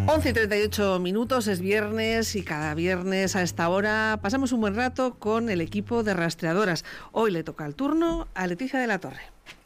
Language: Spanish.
11:38, es viernes y cada viernes a esta hora pasamos un buen rato con el equipo de rastreadoras. Hoy le toca el turno a Leticia de la Torre.